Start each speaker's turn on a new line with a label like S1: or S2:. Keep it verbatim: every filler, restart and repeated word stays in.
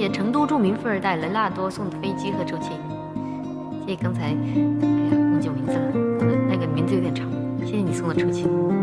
S1: 谢成都著名富二代雷纳多送的飞机和周庆。谢谢刚才，哎呀，忘记我名字了，那个名字有点长。谢谢你送的周庆。